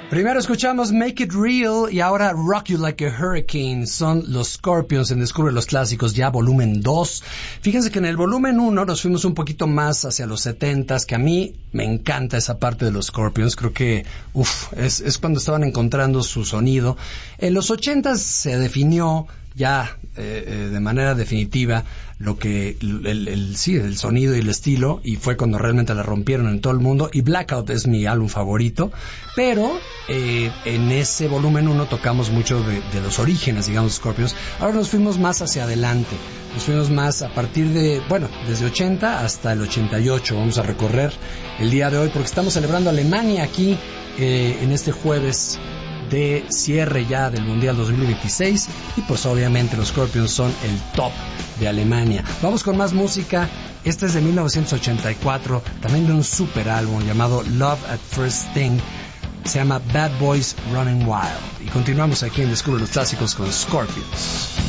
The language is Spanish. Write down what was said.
Primero escuchamos Make It Real y ahora Rock You Like a Hurricane. Son los Scorpions en Descubre los Clásicos, ya volumen 2. Fíjense que en el volumen 1 nos fuimos un poquito más hacia los 70s, que a mí me encanta esa parte de los Scorpions. Creo que es cuando estaban encontrando su sonido. En los 80s se definió ya de manera definitiva lo que el sonido y el estilo, y fue cuando realmente la rompieron en todo el mundo. Y Blackout es mi álbum favorito, pero en ese volumen 1 tocamos mucho de los orígenes, digamos, Scorpions. Ahora nos fuimos más hacia adelante, nos fuimos más a partir de, desde 80 hasta el 88 vamos a recorrer el día de hoy, porque estamos celebrando Alemania aquí en este jueves de cierre ya del Mundial 2026, y pues obviamente los Scorpions son el top de Alemania. Vamos con más música. Esta es de 1984, también de un super álbum llamado Love at First Sting. Se llama Bad Boys Running Wild, y continuamos aquí en Descubre los Clásicos con Scorpions.